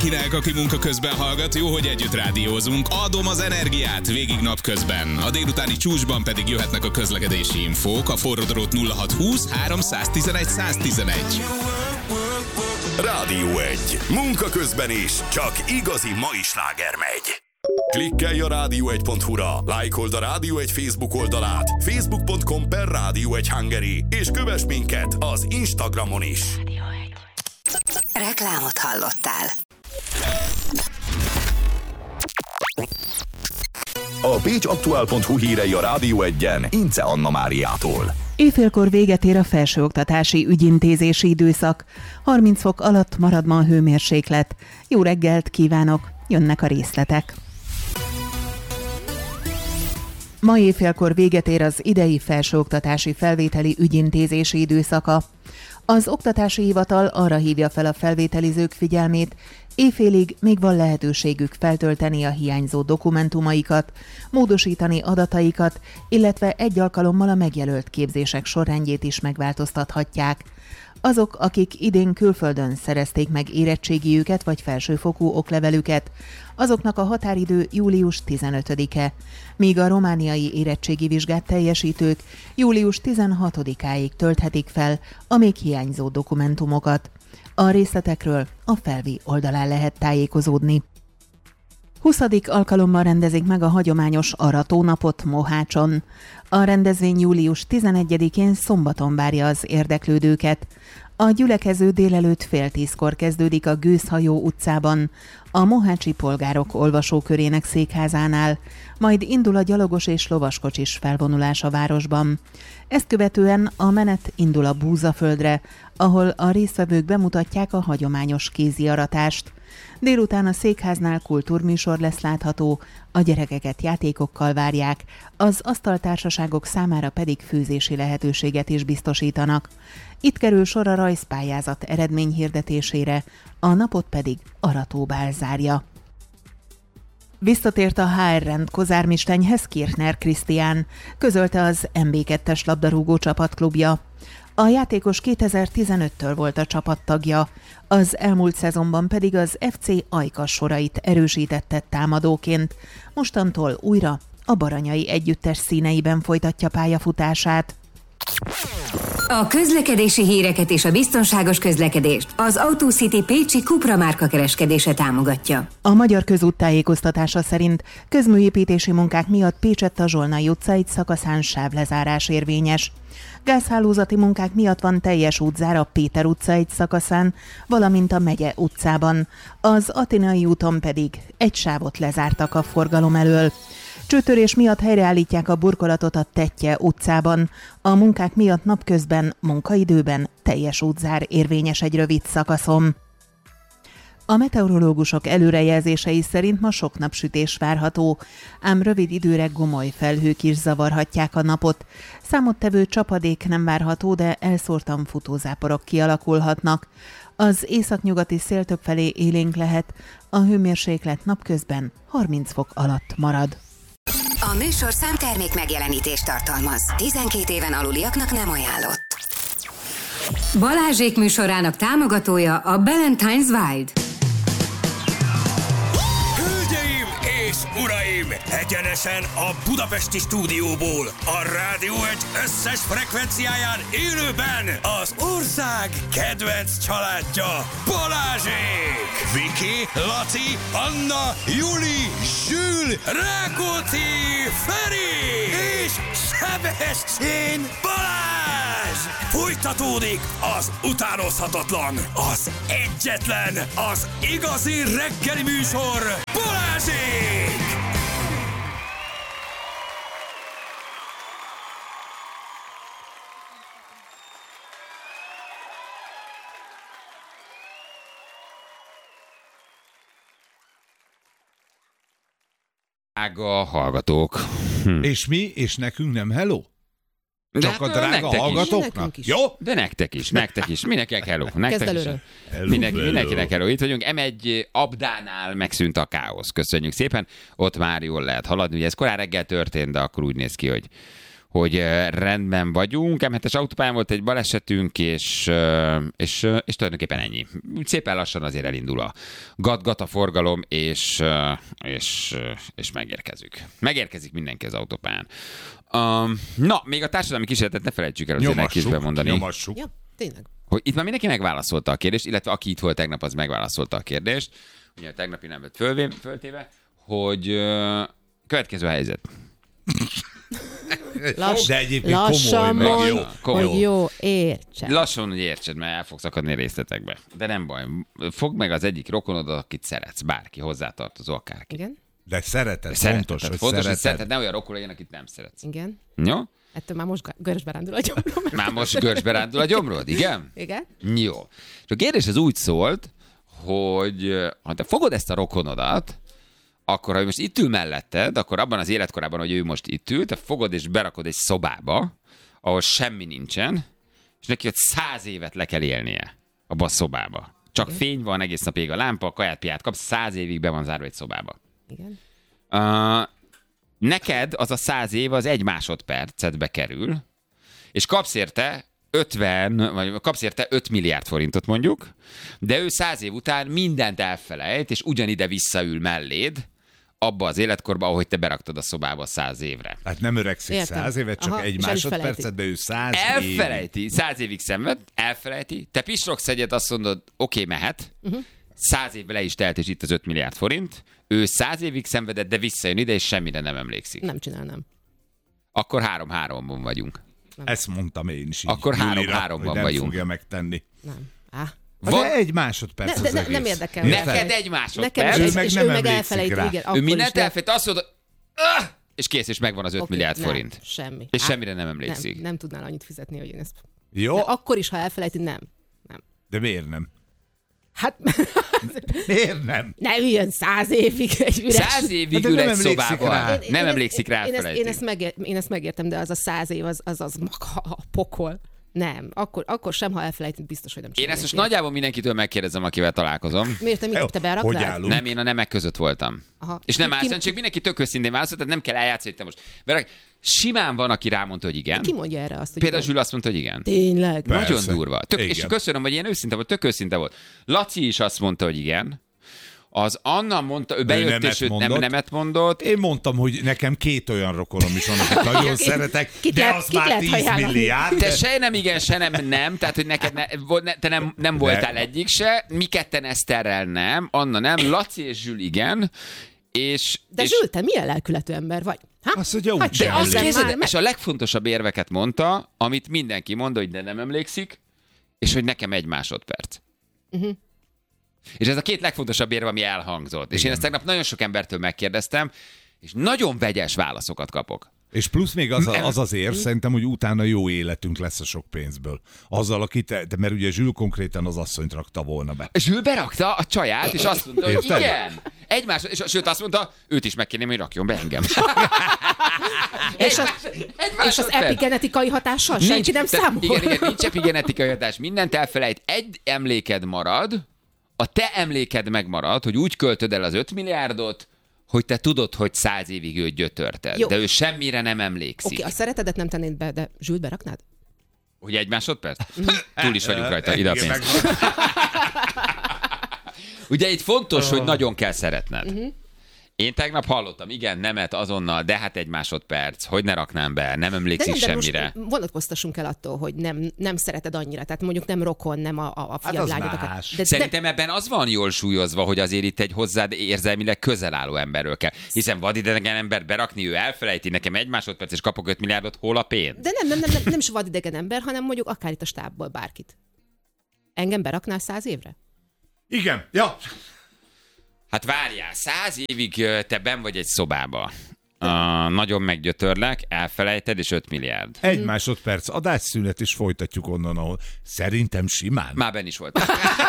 Kinek, aki munka közben hallgat, jó, hogy együtt rádiózunk. Adom az energiát végig napközben. A délutáni csúcsban pedig jöhetnek a közlekedési infók. A forródrót 0620 311 111. Rádió 1. Munka közben is, csak igazi mai sláger megy. Klikkelj a rádió1.hu-ra, lájkold a Rádió 1 Facebook oldalát, facebook.com/Rádió1 és kövess minket az Instagramon is. Reklámot hallottál. A pécsaktuál.hu hírei a Rádió 1-en Ince Anna Máriától. Éjfélkor véget ér a felsőoktatási ügyintézési időszak. 30 fok alatt marad ma a hőmérséklet. Jó reggelt kívánok, jönnek a részletek. Ma éjfélkor véget ér az idei felsőoktatási felvételi ügyintézési időszaka. Az Oktatási Hivatal arra hívja fel a felvételizők figyelmét, éjfélig még van lehetőségük feltölteni a hiányzó dokumentumaikat, módosítani adataikat, illetve egy alkalommal a megjelölt képzések sorrendjét is megváltoztathatják. Azok, akik idén külföldön szerezték meg érettségiüket vagy felsőfokú oklevelüket, azoknak a határidő július 15-e, míg a romániai érettségi vizsgát teljesítők július 16-áig tölthetik fel a még hiányzó dokumentumokat. A részletekről a Felvi oldalán lehet tájékozódni. 20. alkalommal rendezik meg a hagyományos aratónapot Mohácson. A rendezvény július 11-én szombaton várja az érdeklődőket. A gyülekező délelőtt 9:30 kezdődik a Gőzhajó utcában, a mohácsi polgárok olvasókörének székházánál, majd indul a gyalogos és lovaskocsis felvonulás a városban. Ezt követően a menet indul a Búzaföldre, ahol a résztvevők bemutatják a hagyományos kéziaratást. Délután a székháznál kultúrműsor lesz látható, a gyerekeket játékokkal várják, az asztaltársaságok számára pedig főzési lehetőséget is biztosítanak. Itt kerül sor a rajzpályázat eredményhirdetésére, a napot pedig aratóbál zárja. Visszatért a HR rend Kozármistenyhez Kirchner Krisztián, közölte az MB2-es labdarúgó csapatklubja. A játékos 2015-től volt a csapattagja, az elmúlt szezonban pedig az FC Ajkas sorait erősítette támadóként, mostantól újra a Baranyai együttes színeiben folytatja pályafutását. A közlekedési híreket és a biztonságos közlekedést az AutoCity pécsi Cupra márka kereskedése támogatja. A Magyar Közút tájékoztatása szerint közműépítési munkák miatt Pécsett a Zsolnai utca egy szakaszán sávlezárás érvényes. Gázhálózati munkák miatt van teljes útzár a Péter utca egy szakaszán, valamint a Megye utcában. Az Atinai úton pedig egy sávot lezártak a forgalom elől. Csőtörés miatt helyreállítják a burkolatot a Tettye utcában. A munkák miatt napközben, munkaidőben teljes útzár érvényes egy rövid szakaszon. A meteorológusok előrejelzései szerint ma sok napsütés várható, ám rövid időre gomoly felhők is zavarhatják a napot. Számottevő csapadék nem várható, de elszórtan futózáporok kialakulhatnak. Az északnyugati szél többfelé élénk lehet, a hőmérséklet napközben 30 fok alatt marad. A műsor számtermék megjelenítést tartalmaz. 12 éven aluliaknak nem ajánlott. Balázsék műsorának támogatója a Ballantine's Wild. Hölgyeim és uraim! Egyenesen a budapesti stúdióból, a Rádió 1 összes frekvenciáján élőben az ország kedvenc családja, Balázsék! Viki, Laci, Anna, Juli, Zsül, Rákóczi, Feri és Sebestyén Balázs! Folytatódik az utánozhatatlan, az egyetlen, az igazi reggeli műsor, Balázsék! Drága hallgatók. És mi? És nekünk nem hello? Csak de a drága hallgatóknak? Is. Jó? De nektek is. Mindenkinek hello. Nektek is. Mindenkinek hello. Itt vagyunk. M1 Abdánál megszűnt a káosz. Köszönjük szépen. Ott már jól lehet haladni. Ugye ez korán reggel történt, de akkor úgy néz ki, hogy rendben vagyunk. M7-es autópályán volt egy balesetünk, és tulajdonképpen ennyi. Szépen lassan azért elindul a gat-gat a forgalom, és megérkezünk. Megérkezik mindenki az autópályán. Na, még a társadalmi kísérletet ne felejtsük el azért elkészben mondani. Nyomassuk. Ja, tényleg. Hogy itt már mindenki megválaszolta a kérdést, illetve aki itt volt tegnap, az megválaszolta a kérdést. Ugye a tegnapi nem lett föltéve, hogy következő a helyzet. De egyébként lassan komoly, mond, komoly. hogy jó, értsed. Lassan, hogy értsed, mert el fogsz akadni részletekbe. De nem baj. Fogd meg az egyik rokonodat, akit szeretsz, bárki, hozzátartozó, akárki. Igen? De szereted, Fontos, hogy hogy szereted, ne olyan rokon legyen, akit nem szeretsz. Igen. Jó? Ettől már most görcsbe rándul a gyomrom. Már most görcsbe rándul a gyomrod, igen? Igen. Jó. És a kérdés az úgy szólt, hogy ha te fogod ezt a rokonodat, akkor ha ő most itt ül melletted, akkor abban az életkorában, hogy ő most itt ül, te fogod és berakod egy szobába, ahol semmi nincsen, és neki ott 100 évet le kell élnie abban a szobába. Csak igen. Fény van, egész nap ég a lámpa, a kaját piát kapsz, 100 évig be van zárva egy szobába. Igen. Neked az a 100 év az 1 másodpercetbe kerül, és kapsz érte 5 milliárd forintot mondjuk, de ő 100 év után mindent elfelejt, és ugyanide visszaül melléd, abba az életkorba, ahogy te beraktad a szobába 100 évre. Hát nem öregszik 100 évet, csak egy másodpercet, de ő 100 elfelejti, 100 évig szenved, elfelejti, te pisrogsz egyet, azt mondod, oké, mehet, 100 évvel le is telt, és itt az 5 milliárd forint, ő 100 évig szenvedett, de visszajön ide, és semmire nem emlékszik. Nem csinálnám. Akkor 3-3-ban vagyunk. Nem. Ezt mondtam én is. Akkor 3-3-ban vagyunk. Nem fogja megtenni. Nem. De egy másodperc az egész. Nem érdekel. Neked egy másodperc. Ő meg nem emlékszik rá. Igen, ő mindent elfelejt, azt mondod, és kész, és megvan az 5 milliárd forint. Semmi. És semmire nem emlékszik. Nem tudnál annyit fizetni, hogy én ezt... Jó. De akkor is, ha elfelejti, nem. De miért nem? Hát... Miért nem? Nem jön 100 évig egy üres... 100 évig ül egy szobában. Nem emlékszik rá, elfelejti. Én ezt megértem, de az a 100 év, az maga a pokol. Nem, akkor sem, ha elfelejtünk, biztos, hogy nem csinálom. Én ezt most nagyjából mindenkitől megkérdezem, akivel találkozom. Miért te beraknád? Nem, én a nemek között voltam. Aha. És nem álszentség, mindenki tök őszintén válaszolt, tehát nem kell eljátszani, hogy te most. Simán van, aki rámondta, hogy igen. Ki mondja erre azt, hogy például Zsül azt mondta, hogy igen. Tényleg? Persze. Nagyon durva. És köszönöm, hogy ilyen őszinte volt, tök őszinte volt. Laci is azt mondta, hogy igen. Az Anna mondta, ő bejött, és ő nemet mondott. Én mondtam, hogy nekem 2 olyan rokonom is van, akit nagyon szeretek, de az már 10 milliárd. Te se nem igen, se nem, tehát hogy neked te nem voltál egyik se, mi ketten Eszterrel nem, Anna nem, Laci és Zsül igen. De Zsül, te milyen lelkületű ember vagy? Azt mondja, úgy sem és a legfontosabb érveket mondta, amit mindenki mondta, hogy de nem emlékszik, és hogy nekem 1 másodperc. És ez a 2 legfontosabb érve, ami elhangzott. Igen. És én ezt tegnap nagyon sok embertől megkérdeztem, és nagyon vegyes válaszokat kapok. És plusz még az érv, szerintem, hogy utána jó életünk lesz a sok pénzből. Azzal, mert ugye Zsül konkrétan az asszonyt rakta volna be. Zsül berakta a csaját, és azt mondta, hogy igen. És sőt azt mondta, őt is megkérném, hogy rakjon be engem. És az epigenetikai hatással senki nem számol. Igen, nincs epigenetikai hatás. Mindent elfelejt. Egy emléked marad, a te emléked megmarad, hogy úgy költöd el az 5 milliárdot, hogy te tudod, hogy 100 évig őt gyötörted. Jó. De ő semmire nem emlékszik. Oké, a szeretedet nem tennéd be, de Zsült beraknád? Hogy 1 másodperc? Túl is vagyunk rajta, ide a pénz. Ugye itt fontos, hogy nagyon kell szeretned. Én tegnap hallottam, igen, nemet azonnal, de hát 1 másodperc, hogy ne raknám be, nem emlékszik semmire. Most vonatkoztassunk el attól, hogy nem szereted annyira, tehát mondjuk nem rokon, nem a fiad lányodat. Szerintem ebben az van jól súlyozva, hogy azért itt egy hozzád érzelmileg közel álló emberről kell. Hiszen vadidegen ember berakni, ő elfelejti, nekem 1 másodperc, és kapok 5 milliárdot, hol a pénz? De nem is vadidegen ember, hanem mondjuk akár itt a stábból bárkit. Engem beraknál 100 évre? Igen, ja. Hát várjál, 100 évig te benn vagy egy szobába. Nagyon meggyötörlek, elfelejted, és 5 milliárd. 1 másodperc, adásszünet, és folytatjuk onnan, ahol szerintem simán. Már benn is volt.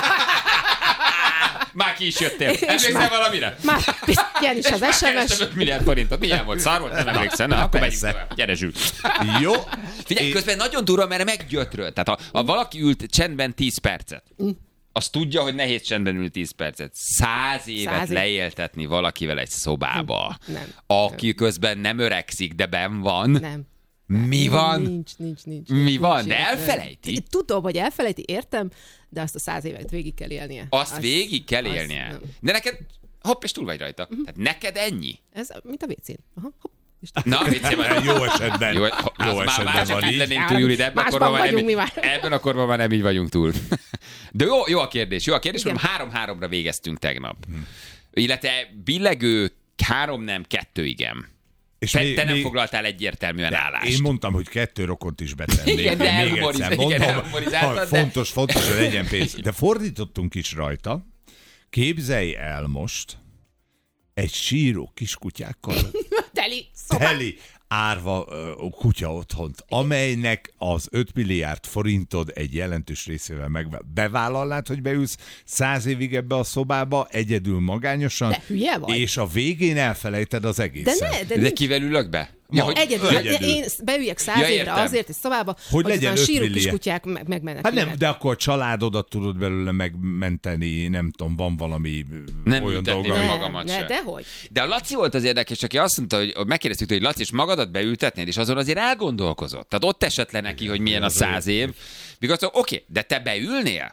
Már ki is jöttél. Emlékszel valamire? Már ilyen is az SMS. 5 milliárd forintot. Milyen volt? Szar volt? Nem emlékszel? Na, akkor megyünk tovább. Gyere, Zsül. Jó. Figyelj, közben nagyon durva, mert meggyötröl. Tehát ha valaki ült csendben 10 percet, azt tudja, hogy nehéz csendben ülni 10 percet. 100 évet leéltetni valakivel egy szobába, aki közben nem öregszik, de benn van. Mi van? Nincs. Mi van? De elfelejti? Tudom, hogy elfelejti, értem, de azt a 100 évet végig kell élnie. Azt végig kell élnie. Nem. De neked, hopp, és túl vagy rajta. Tehát neked ennyi? Ez mint a WC-n. Aha, hopp. Na, viccében. Jó esetben. Jó Esetben már csak van így így. lennénk túl, Júli, de ebben a korban már nem így vagyunk túl. De jó a kérdés, mert 3-3-ra végeztünk tegnap. Illetve billegő 3 nem, 2 igen. És Te nem foglaltál egyértelműen állást. Én mondtam, hogy 2 rokont is betennék. Igen, de elmemorizáltad. Fontos, hogy legyen pénz. De fordítottunk is rajta. Képzelj el most egy síró kiskutyákkal teli árva kutya otthont, amelynek az 5 milliárd forintod egy jelentős részével bevállalnád, hogy beülsz 100 évig ebbe a szobába, egyedül magányosan, de hülye vagy? És a végén elfelejted az egészet. De kivel ülök be? Ja, hogy egyedül. Én beüljek 100 évre azért egy szobába, hogy legyen síró kiskutyák megmennek. Hát nem, de akkor a családodat tudod belőle megmenteni, nem tudom, van valami nem olyan dolga. Magamat se. Dehogy. De a Laci volt az érdekes, aki azt mondta, hogy megkérdeztük, hogy Laci, és magadat beültetnéd, és azon azért elgondolkozott. Tehát ott esett le neki, hogy milyen a 100 év. Mikor oké, de te beülnél?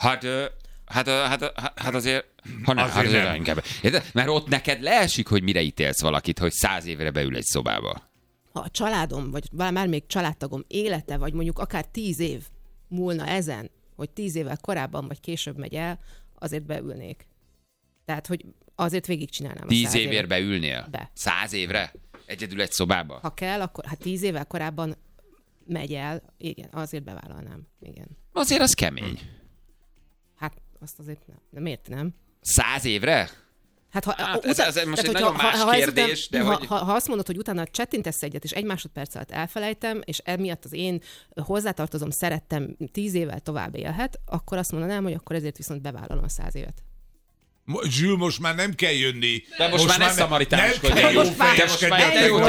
Hát azért... azért inkább. Mert ott neked leesik, hogy mire ítélsz valakit, hogy 100 évre beül egy szobába. Ha a családom, vagy már még családtagom élete, vagy mondjuk akár 10 év múlna ezen, hogy 10 évvel korábban vagy később megy el, azért beülnék. Tehát, hogy azért végigcsinálnám. 10 évért beülnél? Be. 100 évre? Egyedül egy szobába? Ha kell, akkor 10 évvel korábban megy el, igen, azért bevállalnám. Igen. Azért az kemény. Hát azt azért nem. De miért nem? 100 évre? Hát, ez most egy nagyon más kérdés, de hogy... Ha azt mondod, hogy utána csettintesz egyet, és 1 másodperc alatt elfelejtem, és emiatt az én hozzátartozom, szerettem 10 évvel tovább élhet, akkor azt mondanám, hogy akkor ezért viszont bevállalom a 100 évet. Zsül, most már nem kell jönni. De most már ne szamaritánuskodj. Nem kell jó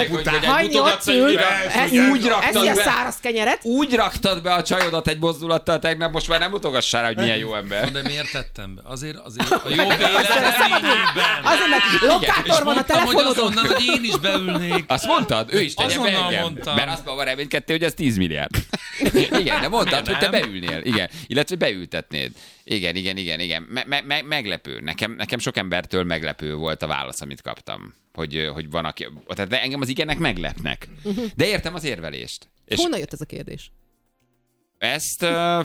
úgy raktad be. Száraz kenyeret. Úgy raktad be a csajodat egy mozdulattal tegnap, most már nem mutogassál rá, hogy milyen jó ember. De miért tettem be? Azért a jobb életben. Azért, mert lokátor van a telefonodon. És mondtam, hogy én is beülnék. Azt mondtad? Ő is tegye be engem. Mert azt van reménykedtél, hogy ez 10 milliárd. Igen, de mondtad, hogy te beülnél. Igen. Illetve beültetnéd. Igen. Meglepő. Nekem sok embertől meglepő volt a válasz, amit kaptam. Hogy van, aki... Tehát engem az igenek meglepnek. De értem az érvelést. Honnan jött ez a kérdés? Ezt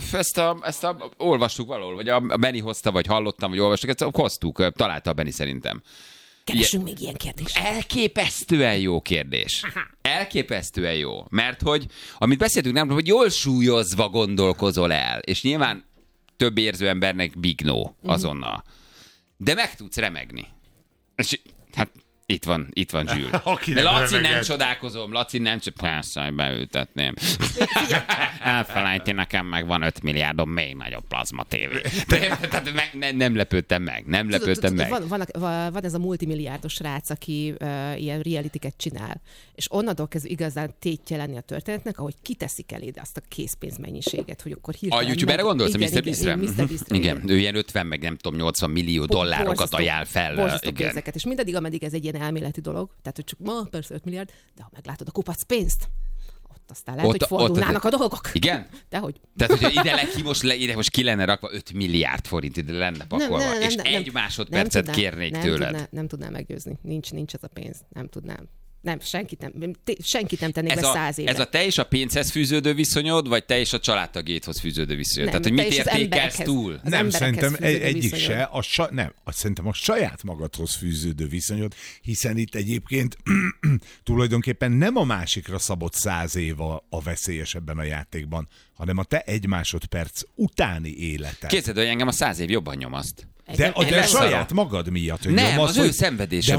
olvastuk valahol, vagy a Benni hozta, vagy hallottam, vagy olvastuk, ezt hoztuk, találta a Benni szerintem. Keresünk még ilyen kérdést. Elképesztően jó kérdés. Elképesztően jó. Mert hogy, amit beszéltünk, nem, hogy jól súlyozva gondolkozol el, és nyilván több érző embernek big no azonnal. De meg tudsz remegni. És hát itt van Zsül. De Laci nem csodálkozom, persze, hogy beültetném. Elfelejti, nekem meg van 5 milliárdom még nagyobb plazma tévé. Nem lepődtem meg. Van ez a multimilliárdos srác, aki ilyen realityket csinál. És onnantól kezdve igazán tétje lenni a történetnek, ahogy kiteszik eléd azt a készpénzmennyiséget, hogy akkor hirtelen... A youtuberre gondolsz, a Mr. Beast-re? Igen, ő ilyen 50, meg nem tudom, 80 millió dollárokat ajánl fel. Borzasztó pénzeket. És mindaddig, ameddig ez egy ilyen elméleti dolog, tehát hogy csak persze 5 milliárd, de ha meglátod a kupac pénzt, ott aztán lehet, hogy fordulnának a dolgok. Igen? Dehogy. Tehát, hogyha ide most ki lenne rakva 5 milliárd forint, ide lenne pakolva, és egy másodpercet kérnék tőled. Nem tudnám meggyőzni. Nincs ez a pénz. Nem tudnám. Nem, senkit nem tennék be 100 éve. Ez a te és a pénzhez fűződő viszonyod, vagy te és a családtagédhoz fűződő viszonyod? Tehát, hogy mit értékelsz túl? Nem, szerintem egyik se. Szerintem a saját magadhoz fűződő viszonyod, hiszen itt egyébként tulajdonképpen nem a másikra szabott 100 év a veszélyes ebben a játékban, hanem a te 1 másodperc utáni életed. Képzeld, hogy engem a 100 év jobban nyomaszt. De saját magad miatt. Hogy nem, az ő szenvedése.